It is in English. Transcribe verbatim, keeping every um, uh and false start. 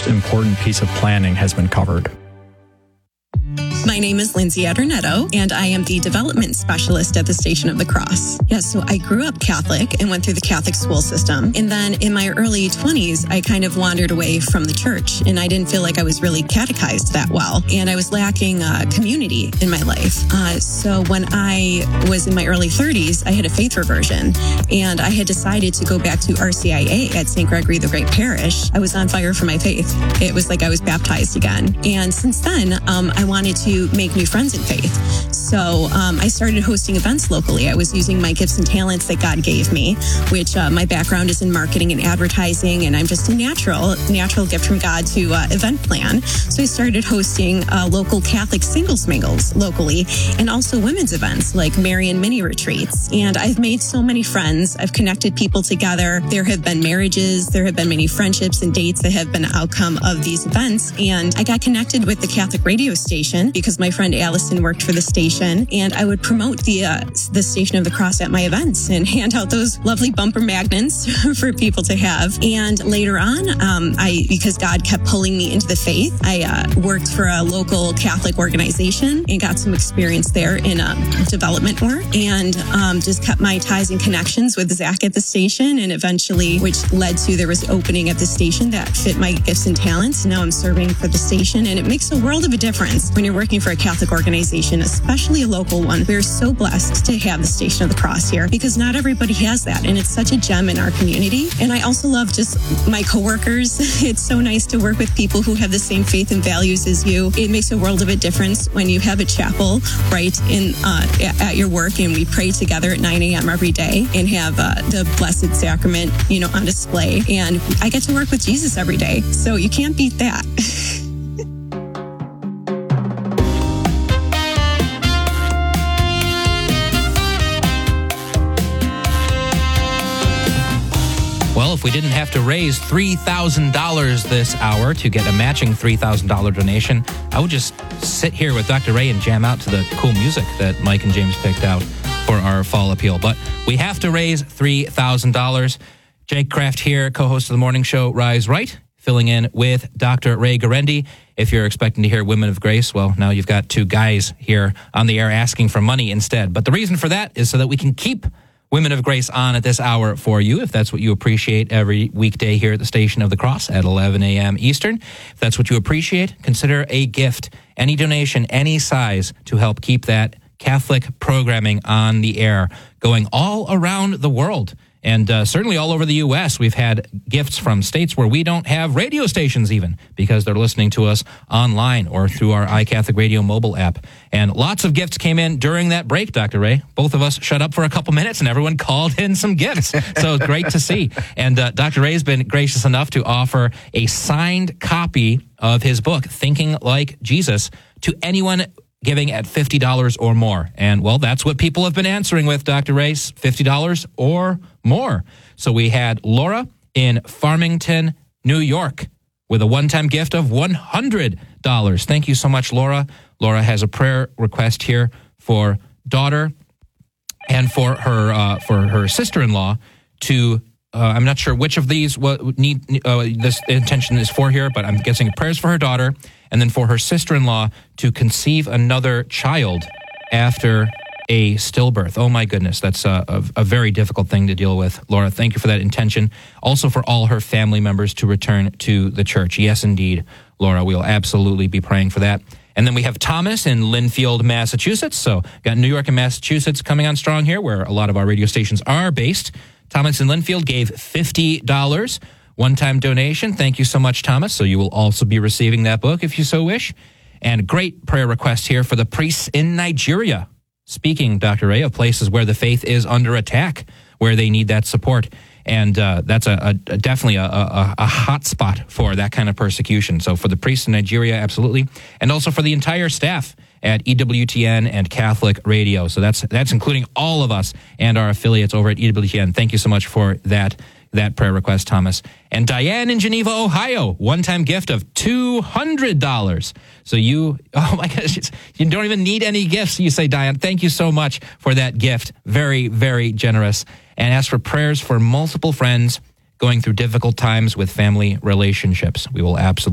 most important piece of planning has been covered. My name is Lindsay Adornetto, and I am the development specialist at the Station of the Cross. Yes, so I grew up Catholic and went through the Catholic school system. And then in my early twenties, I kind of wandered away from the church, and I didn't feel like I was really catechized that well. And I was lacking uh, community in my life. Uh, so when I was in my early thirties, I had a faith reversion, and I had decided to go back to R C I A at Saint Gregory the Great Parish. I was on fire for my faith. It was like I was baptized again. And since then, um, I wanted to make new friends in faith. So um, I started hosting events locally. I was using my gifts and talents that God gave me, which uh, my background is in marketing and advertising, and I'm just a natural, natural gift from God to uh, event plan. So I started hosting uh, local Catholic singles mingles locally, and also women's events like Marian mini retreats. And I've made so many friends. I've connected people together. There have been marriages. There have been many friendships and dates that have been the outcome of these events. And I got connected with the Catholic radio station because my friend Allison worked for the station, and I would promote the uh, the Station of the Cross at my events and hand out those lovely bumper magnets for people to have. And later on, um, I because God kept pulling me into the faith, I uh, worked for a local Catholic organization and got some experience there in um, development work, and um, just kept my ties and connections with Zach at the station, and eventually, which led to there was an opening at the station that fit my gifts and talents. Now I'm serving for the station, and it makes a world of a difference when you're working for a Catholic organization, especially a local one. We're so blessed to have the Station of the Cross here because not everybody has that, and it's such a gem in our community. And I also love just my coworkers. It's so nice to work with people who have the same faith and values as you. It makes a world of a difference when you have a chapel right in uh, at your work, and we pray together at nine a.m. every day and have uh, the Blessed Sacrament, you know, on display. And I get to work with Jesus every day, so you can't beat that. Well, if we didn't have to raise three thousand dollars this hour to get a matching three thousand dollars donation, I would just sit here with Doctor Ray and jam out to the cool music that Mike and James picked out for our fall appeal. But we have to raise three thousand dollars. Jake Kraft here, co-host of the morning show Rise Right, filling in with Doctor Ray Guarendi. If you're expecting to hear Women of Grace, well, now you've got two guys here on the air asking for money instead. But the reason for that is so that we can keep Women of Grace on at this hour for you, if that's what you appreciate every weekday here at the Station of the Cross at eleven a.m. Eastern. If that's what you appreciate, consider a gift, any donation, any size, to help keep that Catholic programming on the air going all around the world. And uh, certainly all over the U S, we've had gifts from states where we don't have radio stations even because they're listening to us online or through our iCatholic Radio mobile app. And lots of gifts came in during that break, Doctor Ray. Both of us shut up for a couple minutes and everyone called in some gifts. So great to see. And uh, Doctor Ray's been gracious enough to offer a signed copy of his book, Thinking Like Jesus, to anyone giving at fifty dollars or more. And, well, that's what people have been answering with, Doctor Ray, fifty dollars or more. So we had Laura in Farmington, New York, with a one-time gift of one hundred dollars. Thank you so much, Laura. Laura has a prayer request here for daughter and for her uh, for her sister-in-law to, uh, I'm not sure which of these what need uh, this intention is for here, but I'm guessing prayers for her daughter and then for her sister-in-law to conceive another child after a stillbirth. Oh, my goodness. That's a, a, a very difficult thing to deal with. Laura, thank you for that intention. Also for all her family members to return to the church. Yes, indeed, Laura, we'll absolutely be praying for that. And then we have Thomas in Linfield, Massachusetts. So got New York and Massachusetts coming on strong here, where a lot of our radio stations are based. Thomas in Linfield gave fifty dollars. One-time donation. Thank you so much, Thomas. So you will also be receiving that book if you so wish. And great prayer request here for the priests in Nigeria. Speaking, Doctor Ray, of places where the faith is under attack, where they need that support. And uh, that's a, a, a definitely a, a, a hot spot for that kind of persecution. So for the priests in Nigeria, absolutely. And also for the entire staff at E W T N and Catholic Radio. So that's that's including all of us and our affiliates over at E W T N. Thank you so much for that that prayer request, Thomas. And Diane in Geneva, Ohio, one-time gift of two hundred dollars. So you, oh my gosh, it's, you don't even need any gifts. You say, Diane, thank you so much for that gift. Very, very generous. And ask for prayers for multiple friends going through difficult times with family relationships. We will absolutely